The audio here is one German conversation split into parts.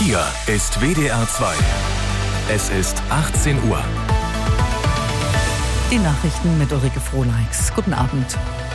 Hier ist WDR 2. Es ist 18 Uhr. Die Nachrichten mit Ulrike Frohleix. Guten Abend.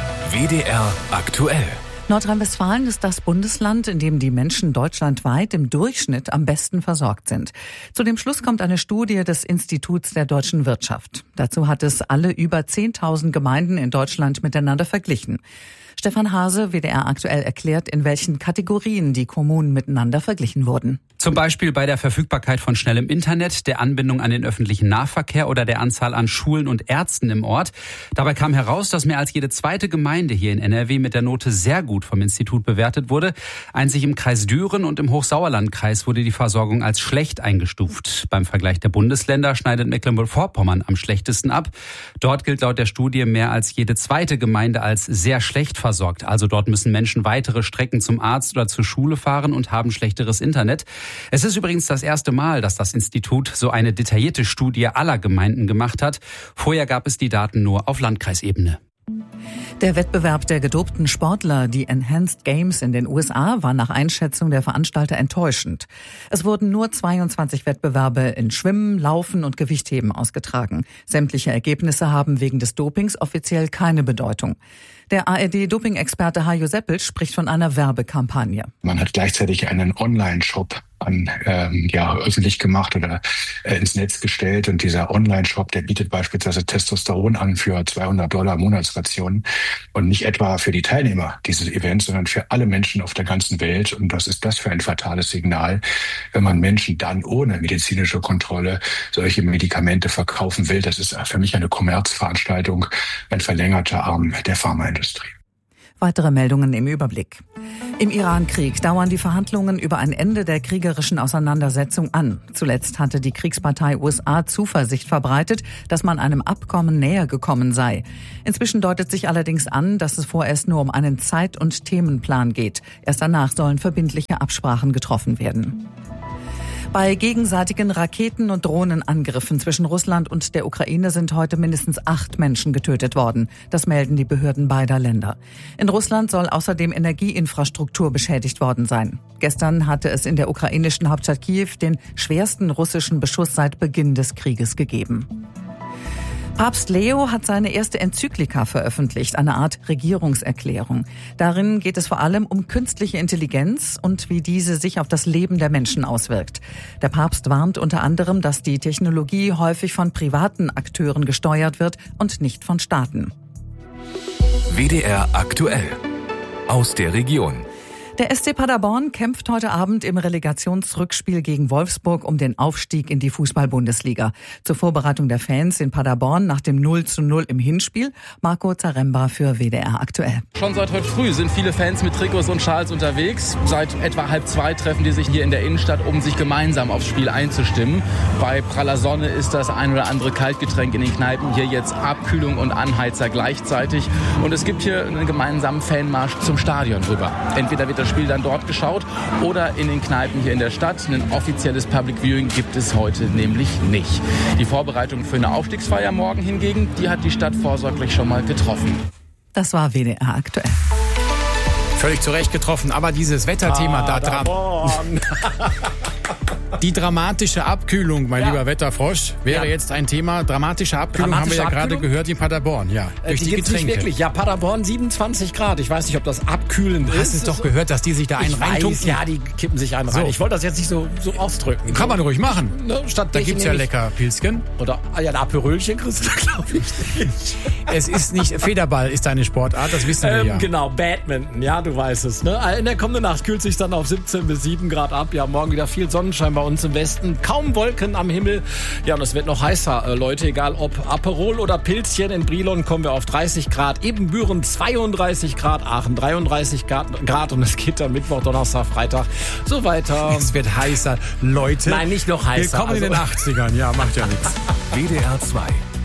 WDR aktuell. Nordrhein-Westfalen ist das Bundesland, in dem die Menschen deutschlandweit im Durchschnitt am besten versorgt sind. Zu dem Schluss kommt eine Studie des Instituts der deutschen Wirtschaft. Dazu hat es alle über 10.000 Gemeinden in Deutschland miteinander verglichen. Stefan Hase, WDR aktuell, erklärt, in welchen Kategorien die Kommunen miteinander verglichen wurden. Zum Beispiel bei der Verfügbarkeit von schnellem Internet, der Anbindung an den öffentlichen Nahverkehr oder der Anzahl an Schulen und Ärzten im Ort. Dabei kam heraus, dass mehr als jede zweite Gemeinde hier in NRW mit der Note sehr gut vom Institut bewertet wurde. Einzig im Kreis Düren und im Hochsauerlandkreis wurde die Versorgung als schlecht eingestuft. Beim Vergleich der Bundesländer schneidet Mecklenburg-Vorpommern am schlechtesten ab. Dort gilt laut der Studie mehr als jede zweite Gemeinde als sehr schlecht versorgt. Also dort müssen Menschen weitere Strecken zum Arzt oder zur Schule fahren und haben schlechteres Internet. Es ist übrigens das erste Mal, dass das Institut so eine detaillierte Studie aller Gemeinden gemacht hat. Vorher gab es die Daten nur auf Landkreisebene. Der Wettbewerb der gedopten Sportler, die Enhanced Games in den USA, war nach Einschätzung der Veranstalter enttäuschend. Es wurden nur 22 Wettbewerbe in Schwimmen, Laufen und Gewichtheben ausgetragen. Sämtliche Ergebnisse haben wegen des Dopings offiziell keine Bedeutung. Der ARD-Doping-Experte Hajo Seppel spricht von einer Werbekampagne. Man hat gleichzeitig einen Online-Shop öffentlich gemacht oder ins Netz gestellt. Und dieser Online-Shop, der bietet beispielsweise Testosteron an für $200 Monatsrationen und nicht etwa für die Teilnehmer dieses Events, sondern für alle Menschen auf der ganzen Welt. Und was ist das für ein fatales Signal, wenn man Menschen dann ohne medizinische Kontrolle solche Medikamente verkaufen will? Das ist für mich eine Kommerzveranstaltung, ein verlängerter Arm der Pharmaindustrie. Weitere Meldungen im Überblick. Im Iran-Krieg dauern die Verhandlungen über ein Ende der kriegerischen Auseinandersetzung an. Zuletzt hatte die Kriegspartei USA Zuversicht verbreitet, dass man einem Abkommen näher gekommen sei. Inzwischen deutet sich allerdings an, dass es vorerst nur um einen Zeit- und Themenplan geht. Erst danach sollen verbindliche Absprachen getroffen werden. Bei gegenseitigen Raketen- und Drohnenangriffen zwischen Russland und der Ukraine sind heute mindestens 8 Menschen getötet worden. Das melden die Behörden beider Länder. In Russland soll außerdem Energieinfrastruktur beschädigt worden sein. Gestern hatte es in der ukrainischen Hauptstadt Kiew den schwersten russischen Beschuss seit Beginn des Krieges gegeben. Papst Leo hat seine erste Enzyklika veröffentlicht, eine Art Regierungserklärung. Darin geht es vor allem um künstliche Intelligenz und wie diese sich auf das Leben der Menschen auswirkt. Der Papst warnt unter anderem, dass die Technologie häufig von privaten Akteuren gesteuert wird und nicht von Staaten. WDR aktuell. Aus der Region. Der SC Paderborn kämpft heute Abend im Relegationsrückspiel gegen Wolfsburg um den Aufstieg in die Fußball-Bundesliga. Zur Vorbereitung der Fans in Paderborn nach dem 0:0 im Hinspiel, Marco Zaremba für WDR aktuell. Schon seit heute früh sind viele Fans mit Trikots und Schals unterwegs. Seit etwa 1:30 treffen die sich hier in der Innenstadt, um sich gemeinsam aufs Spiel einzustimmen. Bei praller Sonne ist das ein oder andere Kaltgetränk in den Kneipen hier jetzt Abkühlung und Anheizer gleichzeitig. Und es gibt hier einen gemeinsamen Fanmarsch zum Stadion rüber. Entweder wird das Spiel dann dort geschaut oder in den Kneipen hier in der Stadt. Ein offizielles Public Viewing gibt es heute nämlich nicht. Die Vorbereitung für eine Aufstiegsfeier morgen hingegen, die hat die Stadt vorsorglich schon mal getroffen. Das war WDR aktuell. Völlig zu Recht getroffen, aber dieses Wetterthema da dran. Die dramatische Abkühlung, mein lieber Wetterfrosch, wäre jetzt ein Thema. Dramatische Abkühlung haben wir ja gerade gehört in Paderborn. Ja, durch die Getränke. Nicht wirklich. Ja, Paderborn 27 Grad. Ich weiß nicht, ob das abkühlend ist. Du hast es doch gehört, dass die sich da einen reintunken. Ja, die kippen sich einen rein. So. Ich wollte das jetzt nicht so ausdrücken. Kann man ruhig machen. Ne, Da gibt's ja lecker Pilzchen. Oder ein Aperölchen kriegst du, glaube ich nicht. Es ist nicht, Federball ist deine Sportart, das wissen wir ja. Genau, Badminton, ja, du weißt es. Ne? In der kommenden Nacht kühlt sich dann auf 17 bis 7 Grad ab. Ja, morgen wieder viel Sonnenschein bei uns im Westen. Kaum Wolken am Himmel. Ja, und es wird noch heißer, Leute. Egal ob Aperol oder Pilzchen. In Brilon kommen wir auf 30 Grad. Ebenbüren 32 Grad. Aachen 33 Grad. Und es geht dann Mittwoch, Donnerstag, Freitag so weiter. Es wird heißer. Leute. Nein, nicht noch heißer. Willkommen in den 80ern. Ja, macht ja nichts. WDR 2.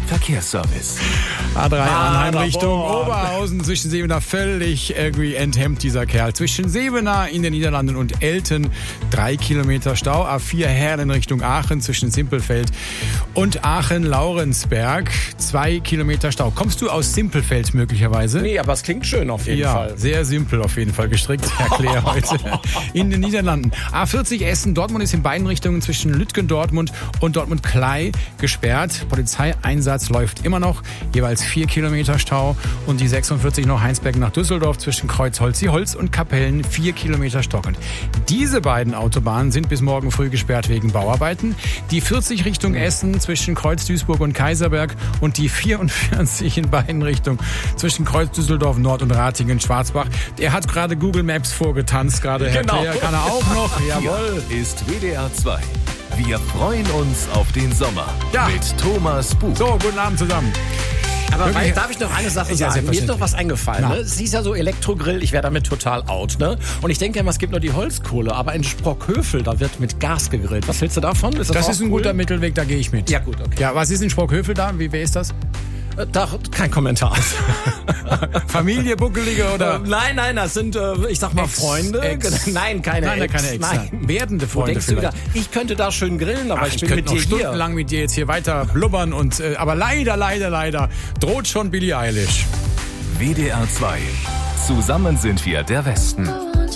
Verkehrsservice. A3 Arnheim Richtung Oberhausen zwischen Sevenaer, völlig irgendwie enthemmt dieser Kerl. Zwischen Sevenaer in den Niederlanden und Elten 3 Kilometer Stau. A4 Herren Richtung Aachen zwischen Simpelfeld und Aachen-Laurensberg 2 Kilometer Stau. Kommst du aus Simpelfeld möglicherweise? Nee, aber es klingt schön auf jeden Fall. Ja, sehr simpel auf jeden Fall gestrickt, Herr Claire heute in den Niederlanden. A40 Essen-Dortmund ist in beiden Richtungen zwischen Lütgendortmund und Dortmund-Klei gesperrt. Polizeieinsatz läuft immer noch, jeweils 4 Kilometer Stau. Und die 46 noch Heinsberg nach Düsseldorf zwischen Kreuz-Holzi-Holz und Kapellen 4 Kilometer stockend. Diese beiden Autobahnen sind bis morgen früh gesperrt wegen Bauarbeiten. Die 40 Richtung Essen zwischen Kreuz-Duisburg und Kaiserberg und die 44 in beiden Richtungen zwischen Kreuz-Düsseldorf Nord und Ratingen-Schwarzbach. Der hat gerade Google Maps vorgetanzt, gerade Herr Claire, kann er auch noch. Jawohl. Hier ist WDR 2. Wir freuen uns auf den Sommer Ja. mit Thomas Buch. So, guten Abend zusammen. Aber Wirklich? darf ich noch eine Sache Ja, sagen? Mir ist selbstverständlich. noch was eingefallen. Na. Ne? Sie ist ja so Elektrogrill, ich wäre damit total out. Ne? Und ich denke immer, es gibt nur die Holzkohle. Aber in Sprockhövel, da wird mit Gas gegrillt. Was hältst du davon? Das auch ist ein cool? guter Mittelweg, da gehe ich mit. Ja, gut, okay. Ja, was ist in Sprockhövel da? Wer ist das? Da, kein Kommentar. Familie, Buckelige oder? Nein, das sind, ich sag mal, Freunde. Nein, keine Ex. Keine Ex. Nein. Werdende Wo Freunde denkst du vielleicht. wieder, ich könnte da schön grillen, aber ich bin könnte mit noch dir hier. stundenlang mit dir jetzt hier weiter blubbern und aber leider droht schon Billie Eilish. WDR 2. Zusammen sind wir der Westen.